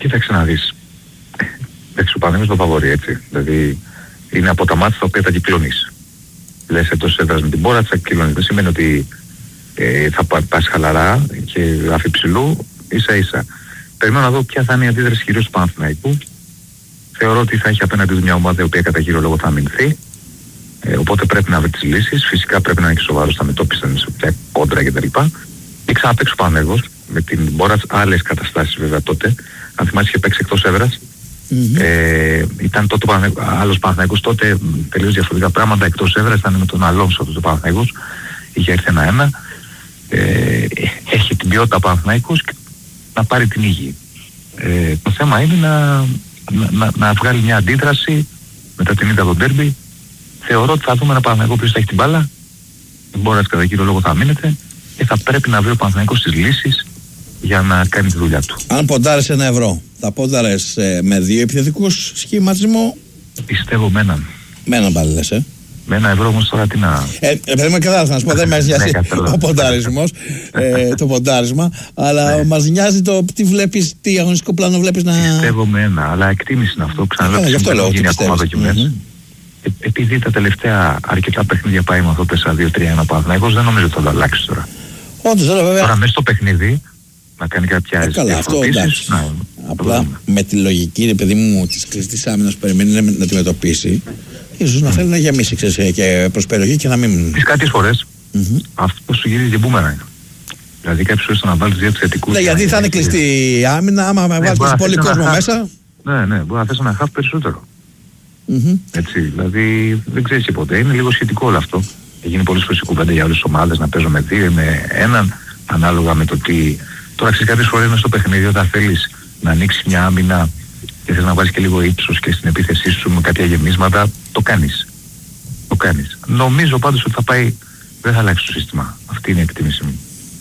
Κοίταξε να δεις. Έτσι ο Παναθηναϊκός το φαβορεί, έτσι. Δηλαδή είναι από τα μάτια τα οποία θα κυκλώνεις. Λες εντός έδρας με την Μπόρατσα, κυκλώνεις. Δεν σημαίνει ότι θα πας χαλαρά και αφιψηλού ίσα ίσα. Περιμένω να δω ποια θα είναι η αντίδραση κυρίως του Παναθηναϊκού. Θεωρώ ότι θα έχει απέναντι του μια ομάδα η οποία κατά κύριο λόγο θα αμυνθεί. Οπότε πρέπει να βρει τις λύσεις. Φυσικά πρέπει να είναι και σοβαρός, θα μετώπισαν σε ποια κόντρα κτλ. Και ξαναπαίξει ο Παναθηναϊκός με την Μπόρατς, άλλες καταστάσεις βέβαια τότε. Αν θυμάσαι είχε παίξει εκτός έδρας. Ήταν τότε άλλος Παναθηναϊκός, τότε τελείως διαφορετικά πράγματα. Εκτός έδρας ήταν με τον Αλόνσο του Παναθηναϊκός. Είχε έρθει 1-1. Έχει την ποιότητα ο Παναθηναϊκός να πάρει την ήγη. Το θέμα είναι να βγάλει μια αντίδραση μετά την ήττα από τον ντέρμπι. Θεωρώ ότι θα δούμε ένα Παναθηναϊκό που θα έχει την μπάλα, την Μπόρας κατά κύριο λόγο θα μείνεται και θα πρέπει να βρει ο Παναθηναϊκός τις λύσεις για να κάνει τη δουλειά του. Αν ποντάρεις €1, θα πόνταρες με 2 επιθετικούς σχηματισμό? Πιστεύω με έναν. Με έναν πάλι λες, Με €1 όμως τώρα τι να... Πρέπει κατάλαβα να σου πω, δεν μας νοιάζει ο ποντάρισμος, το ποντάρισμα, αλλά μας νοιάζει το τι βλέπεις, τι αγωνιστικό πλάνο βλέπεις να... Πιστεύω με ένα, αλλά εκτίμηση είναι αυτό, ξαναλέω, δεν γίνει ακόμα δοκιμές. Επειδή τα τελευταία αρκετά παιχνίδια πάει με αυτό 4-2-3-1 Παναθηναϊκός, δεν νομίζω ότι θα το αλλάξει τώρα. Όντως, βέβαια. Τώρα μέσα στο παιχνίδι να κάνει κάποια διαφοροποίησεις. Απλά με τη λογική, παιδί μου, της κλειστής άμυνας που περιμένει να αντιμετωπίσει, ίσως να θέλει να γεμίσει και προς περιοχή και να μην... Τις κάποιες φορές αυτό σου γυρίζει και μπούμερανγκ. Δηλαδή κάποιες φορές να βάλεις 2 επιθετικούς. Ναι, γιατί θα είναι κλειστή η άμυνα, άμα βάλεις πολύ κόσμο μέσα. Ναι, μπορεί να θες ένα χαφ περισσότερο. Έτσι, δηλαδή δεν ξέρεις και ποτέ, είναι λίγο σχετικό όλο αυτό. Έχει πολλές φορές κουβέντα για όλες τις ομάδες να παίζω με 2 ή με 1, ανάλογα με το τι... Τώρα ξέρεις κάποιες φορές μες στο παιχνίδι όταν θέλεις να ανοίξεις μια άμυνα και θες να βάλεις και λίγο ύψος και στην επίθεσή σου με κάποια γεμίσματα, το κάνεις. Νομίζω πάντως ότι θα πάει, δεν θα αλλάξει το σύστημα. Αυτή είναι η εκτίμηση μου.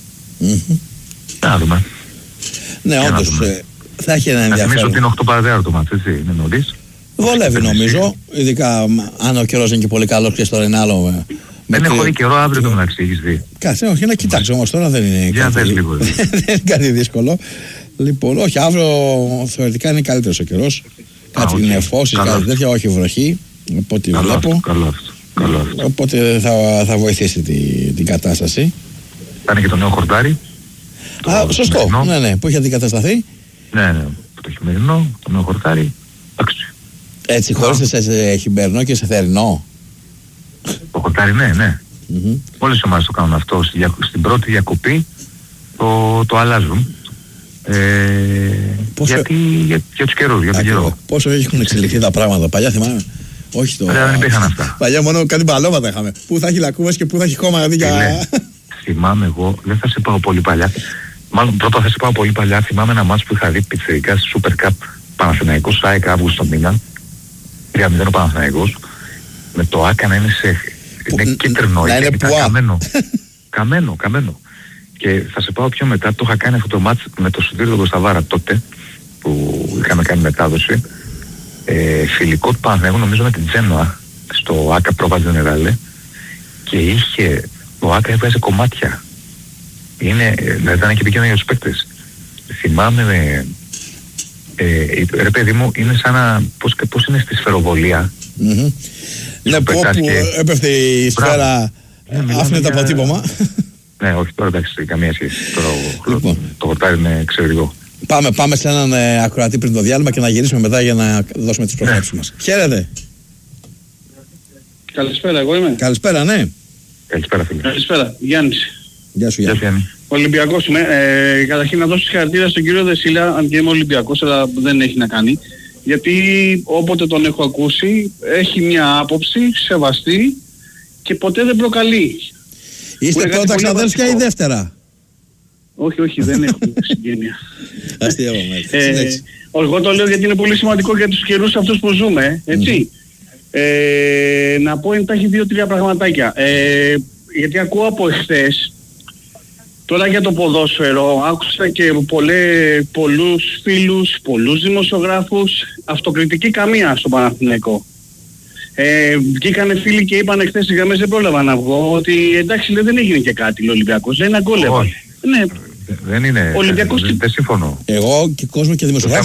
Να δούμε. Ναι, όντως θα έχει ένα ενδιαφέρον. Να θυμίσω ότι είναι 8 παραδέρα το μάτς, έτσι, είναι νωρίς. Βολεύει νομίζω, ειδικά αν ο καιρός είναι και πολύ καλός και στο είναι άλλο. Δεν έχω δει καιρό, αύριο το μεταξύ έχεις δει. Κάτσε, όχι, να κοιτάξω όμως τώρα, δεν είναι κάτι δύσκολο. Λοιπόν, όχι, αύριο θεωρητικά είναι καλύτερος ο καιρός. Κάτι είναι φως, κάτι τέτοια, όχι βροχή, από ό,τι βλέπω. Καλό αυτό. Οπότε θα βοηθήσει την κατάσταση. Θα είναι και το νέο χορτάρι. Σωστό, ναι, που έχει αντικατασταθεί. Ναι, το χειμερινό, το νέο χορτάρι. Έτσι, χωρίς σε χειμερινό και σε θερινό. Το χορτάρι, ναι. Όλες οι ομάδες το κάνουν αυτό. Στην πρώτη διακοπή το αλλάζουν. Γιατί για τους καιρούς, για τον καιρό. Πόσο έχουν εξελιχθεί τα πράγματα. Παλιά θυμάμαι. Όχι τώρα. Παλιά δεν υπήρχαν αυτά. Παλιά μόνο κάτι μπαλώματα είχαμε. Πού θα έχει λακκούβες και πού θα έχει χώμα. Θυμάμαι εγώ, δεν θα σε πάω πολύ παλιά. Μάλλον πρώτα θα σε πάω πολύ παλιά. Θυμάμαι ένα μάτς που είχα δει πιτσιρικά στη Super Cup Παναθηναϊκός ΑΕΚ Αύγουστο μήνα. 3-0 ο Παναθηναϊκός. Με το ΆΚΑ να είναι είναι κίτρινο, ήταν καμένο. Και θα σε πάω πιο μετά, το είχα κάνει αυτό το μάτς με το Σωτήρη Κωνσταβάρα τότε, που είχαμε κάνει μετάδοση. Φιλικό του Παναθηναϊκού νομίζω με την Τζένοα, στο ΆΚΑ Προβα Τζενεράλε, και το ΆΚΑ έβγαζε κομμάτια. Δηλαδή ήταν και επικίνδυνο για τους παίκτες. Θυμάμαι, ρε παιδί μου, είναι σαν να, πώς είναι στη σφαιροβολία. Ναι, που έπεφτε η σφαίρα, άφηνε το αποτύπωμα. Ναι, όχι τώρα εντάξει, καμία σχέση. Το χορτάρι είναι εξαιρετικό. Πάμε σε έναν ακροατή πριν το διάλειμμα και να γυρίσουμε μετά για να δώσουμε τις προβλέψεις μας. Χαίρετε. Καλησπέρα, εγώ είμαι. Καλησπέρα, ναι. Καλησπέρα, φίλε. Καλησπέρα, Γιάννης. Γεια σου, Γιάννη. Ολυμπιακός είμαι. Καταρχήν να δώσω συγχαρητήρια στον κύριο Δεσίλα, αν και είμαι Ολυμπιακός, αλλά δεν έχει να κάνει. Γιατί όποτε τον έχω ακούσει, έχει μια άποψη σεβαστή και ποτέ δεν προκαλεί. Είστε πρώτα ξαδέρφια ή δεύτερα? Όχι, δεν έχω συγγένεια. Αστείευομαι. Εγώ το λέω γιατί είναι πολύ σημαντικό για τους καιρούς αυτούς που ζούμε, έτσι. Να πω εντάχει 2-3 πραγματάκια. Γιατί ακούω από εχθές, τώρα για το ποδόσφαιρο, άκουσα και πολλούς φίλους, πολλούς δημοσιογράφους, αυτοκριτική καμία στο Παναθηναϊκό. Βγήκανε φίλοι και είπαν εχθές στις γραμμές, δεν πρόλαβα να βγω, ότι εντάξει λέει, δεν έγινε και κάτι ο Ολυμπιακός, δεν αγκόλευε. Δεν είναι, δεν συμφωνώ. Εγώ και κόσμο και δημοσιογράφοι